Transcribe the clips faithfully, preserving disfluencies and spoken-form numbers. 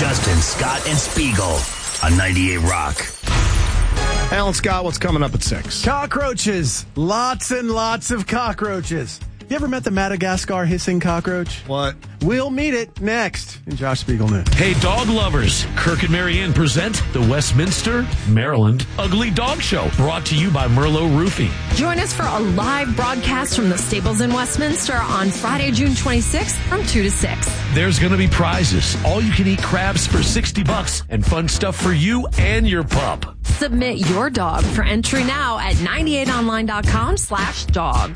Justin, Scott, and Spiegel on ninety-eight Rock. Alan Scott, what's coming up at six? Cockroaches. Lots and lots of cockroaches. You ever met the Madagascar hissing cockroach? What? We'll meet it next in Josh Spiegel News. Hey, dog lovers. Kirk and Marianne present the Westminster, Maryland Ugly Dog Show, brought to you by Merlot Roofing. Join us for a live broadcast from the stables in Westminster on Friday, June twenty-sixth from two to six. There's going to be prizes, all-you-can-eat crabs for sixty bucks, and fun stuff for you and your pup. Submit your dog for entry now at ninety-eight online dot com slash dog.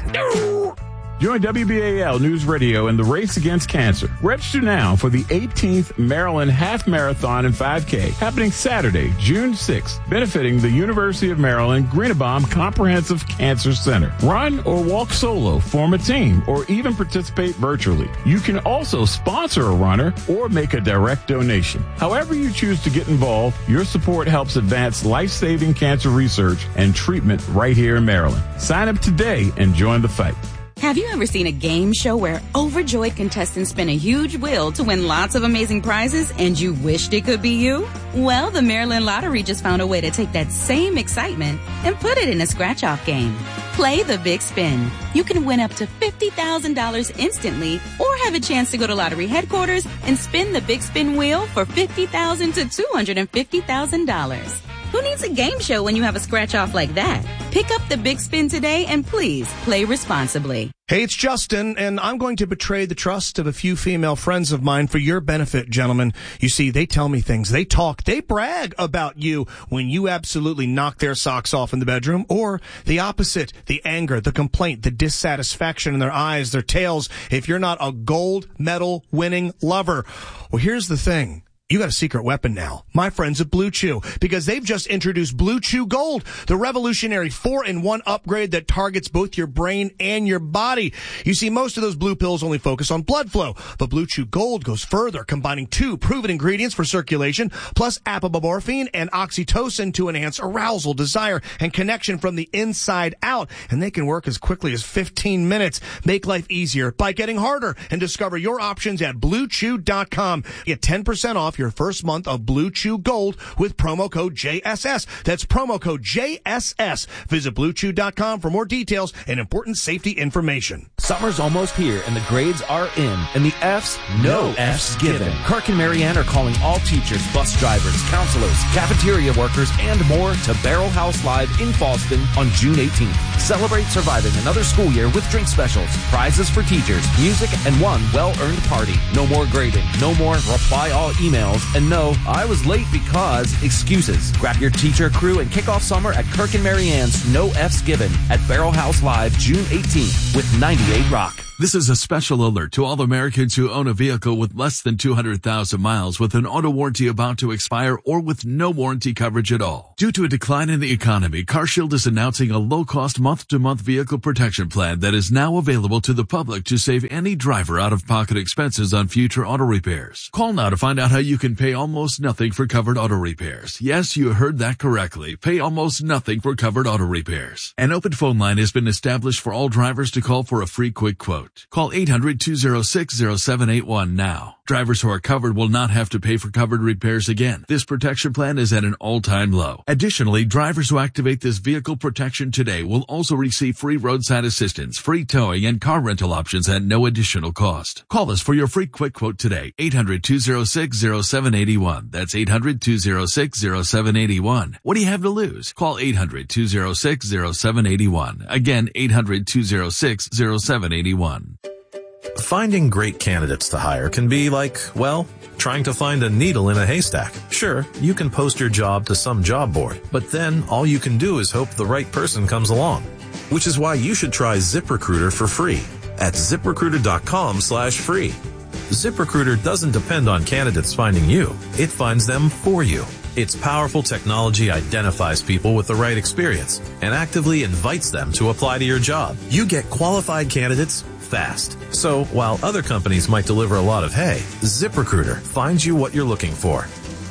Join W B A L News Radio in the race against cancer. Register now for the eighteenth Maryland Half Marathon and five K happening Saturday, June sixth, benefiting the University of Maryland Greenebaum Comprehensive Cancer Center. Run or walk solo, form a team, or even participate virtually. You can also sponsor a runner or make a direct donation. However you choose to get involved, your support helps advance life-saving cancer research and treatment right here in Maryland. Sign up today and join the fight. Have you ever seen a game show where overjoyed contestants spin a huge wheel to win lots of amazing prizes and you wished it could be you? Well, the Maryland Lottery just found a way to take that same excitement and put it in a scratch-off game. Play the Big Spin. You can win up to fifty thousand dollars instantly or have a chance to go to lottery headquarters and spin the Big Spin wheel for fifty thousand dollars to two hundred fifty thousand dollars. Who needs a game show when you have a scratch-off like that? Pick up the Big Spin today and please play responsibly. Hey, it's Justin, and I'm going to betray the trust of a few female friends of mine for your benefit, gentlemen. You see, they tell me things, they talk, they brag about you when you absolutely knock their socks off in the bedroom, or the opposite, the anger, the complaint, the dissatisfaction in their eyes, their tails, if you're not a gold medal winning lover. Well, here's the thing. You got a secret weapon now. My friends at Blue Chew, because they've just introduced Blue Chew Gold, the revolutionary four in one upgrade that targets both your brain and your body. You see, most of those blue pills only focus on blood flow, but Blue Chew Gold goes further, combining two proven ingredients for circulation, plus apomorphine and oxytocin to enhance arousal, desire, and connection from the inside out. And they can work as quickly as fifteen minutes. Make life easier by getting harder, and discover your options at blue chew dot com. Get ten percent off your first month of Blue Chew Gold with promo code J S S. That's promo code J S S. Visit blue chew dot com for more details and important safety information. Summer's almost here and the grades are in, and the F's, no F's given. Kirk and Marianne are calling all teachers, bus drivers, counselors, cafeteria workers, and more to Barrel House Live in Fallston on June eighteenth. Celebrate surviving another school year with drink specials, prizes for teachers, music, and one well-earned party. No more grading, no more reply all emails, and no, I was late because excuses. Grab your teacher crew and kick off summer at Kirk and Marianne's No F's Given at Barrel House Live June eighteenth with ninety-eight Rock. This is a special alert to all Americans who own a vehicle with less than two hundred thousand miles with an auto warranty about to expire or with no warranty coverage at all. Due to a decline in the economy, CarShield is announcing a low-cost month-to-month vehicle protection plan that is now available to the public to save any driver out-of-pocket expenses on future auto repairs. Call now to find out how you can pay almost nothing for covered auto repairs. Yes, you heard that correctly. Pay almost nothing for covered auto repairs. An open phone line has been established for all drivers to call for a free quick quote. Call eight hundred, two oh six, oh seven eight one now. Drivers who are covered will not have to pay for covered repairs again. This protection plan is at an all-time low. Additionally, drivers who activate this vehicle protection today will also receive free roadside assistance, free towing, and car rental options at no additional cost. Call us for your free quick quote today. eight hundred, two oh six, oh seven eight one. That's eight hundred, two oh six, oh seven eight one. What do you have to lose? Call eight hundred, two oh six, oh seven eight one. Again, eight hundred, two oh six, oh seven eight one. Finding great candidates to hire can be like, well, trying to find a needle in a haystack. Sure, you can post your job to some job board, but then all you can do is hope the right person comes along. Which is why you should try ZipRecruiter for free at ZipRecruiter.com slash free. ZipRecruiter doesn't depend on candidates finding you. It finds them for you. Its powerful technology identifies people with the right experience and actively invites them to apply to your job. You get qualified candidates fast. So while other companies might deliver a lot of hay, ZipRecruiter finds you what you're looking for.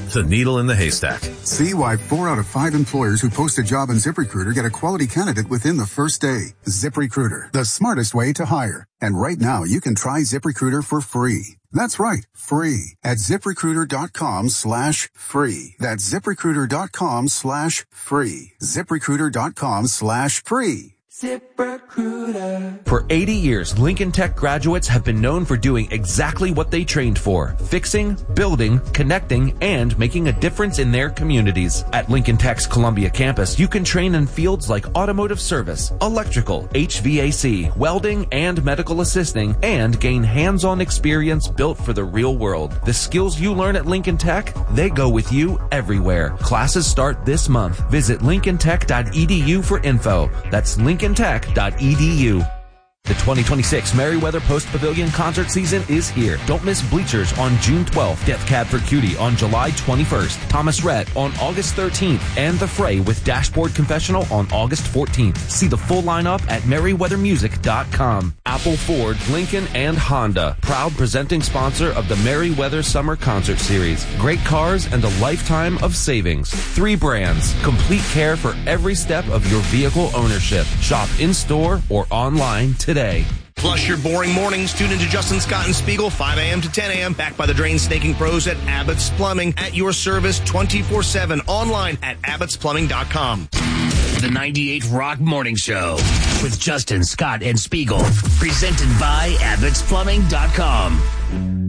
the needle in the haystack. See why four out of five employers who post a job on ZipRecruiter get a quality candidate within the first day. ZipRecruiter, the smartest way to hire. And right now, you can try ZipRecruiter for free. That's right, free at ZipRecruiter.com slash free. That's ZipRecruiter.com slash free. ZipRecruiter.com slash free. ZipRecruiter. For eighty years, Lincoln Tech graduates have been known for doing exactly what they trained for: fixing, building, connecting, and making a difference in their communities. At Lincoln Tech's Columbia campus, you can train in fields like automotive service, electrical, H V A C, welding, and medical assisting, and gain hands-on experience built for the real world. The skills you learn at Lincoln Tech, they go with you everywhere. Classes start this month. Visit lincoln tech dot e d u for info. That's lincoln tech dot e d u. The twenty twenty-six Merriweather Post Pavilion concert season is here. Don't miss Bleachers on June twelfth, Death Cab for Cutie on July twenty-first, Thomas Rhett on August thirteenth, and The Fray with Dashboard Confessional on August fourteenth. See the full lineup at merriweather music dot com. Apple, Ford, Lincoln, and Honda, proud presenting sponsor of the Merriweather Summer Concert Series. Great cars and a lifetime of savings. Three brands, complete care for every step of your vehicle ownership. Shop in-store or online today. Today. Flush your boring mornings. Tune into Justin Scott and Spiegel, five a.m. to ten a.m. Backed by the drain snaking pros at Abbott's Plumbing. At your service twenty-four seven. Online at abbott's plumbing dot com. The ninety-eight Rock Morning Show with Justin Scott and Spiegel. Presented by abbott's plumbing dot com.